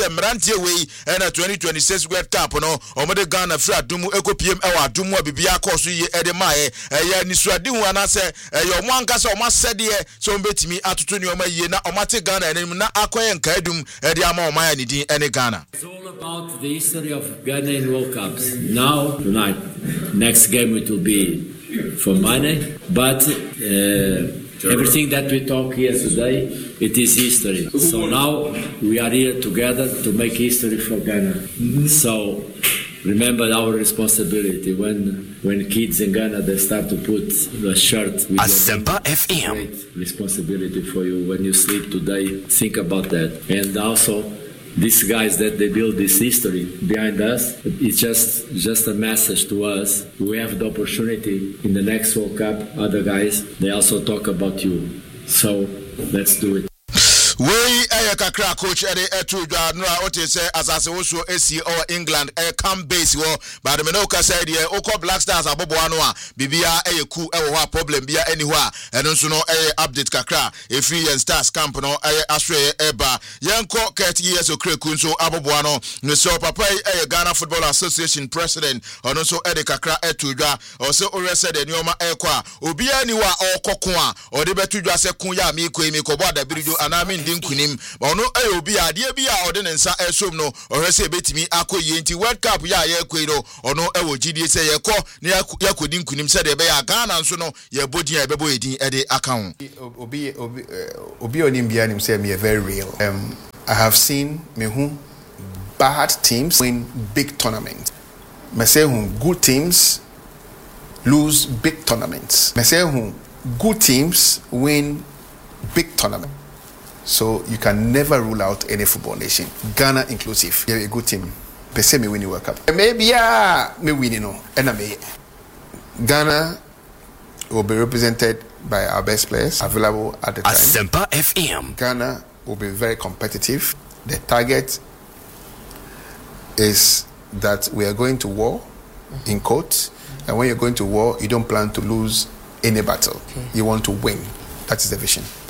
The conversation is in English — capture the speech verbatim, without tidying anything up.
Mrantie we and twenty twenty-six World Cup no omode Ghana free adumu ekopiem ewa adumu abibia course ye ede mae eye nisuade hu anase eye omo ankasa omo sede so mbetimi atoto ni omo ye na omate Ghana enim na akoye nka edum ede ama omo ya nidin ene Ghana. It's all about the history of Ghana in World Cups. Now tonight next game it will be for money, but uh, everything that we talk here today, it is history. So now we are here together to make history for Ghana. Mm-hmm. So remember our responsibility when when kids in Ghana they start to put the shirt with Asempa F M. Great responsibility for you when you sleep today. Think about that. And also these guys that they build this history behind us, it's just just a message to us. We have the opportunity in the next World Cup. Other guys, they also talk about you. So let's do it. We a kakra coach ede etu dwa no a ote se asase wo so esi or England e come base wo but me no ka say de okọ Black Stars abobo ano a bibia e ku e wo problem bia ani ho a eno nso no e update kakra e free and Stars camp no e aswe e ba yenko thirty years okreku nso abobo ano no so papa e Ghana Football Association president ono nso e de kakra etu dwa o se ore se de nioma e kwa obi ani wa okoko a o de betu dwa se kun ya mi ko mi ko boda birijo anami nkunim ono e obi ade bi a ode ne nsa esom no ohwese betimi akoye nti World Cup ya ya ekwe no ono e wo gidie se yekọ ne yakodi nkunim se de be ya Ghana nso no ye bodin e bebo edin e de aka ho obi obi obi onim bia nim say me very real. um I have seen me who bad teams win big tournaments. Me say who good teams lose big tournaments. Me say who good teams win big tournaments. So you can never rule out any football nation, Ghana inclusive. You're a good team. They say me win the World Cup. Maybe yeah, me win, you know. And I may. Ghana will be represented by our best players available at the time. Asempa F M. Ghana will be very competitive. The target is that we are going to war, in quotes. And when you're going to war, you don't plan to lose any battle. Okay. You want to win. That is the vision.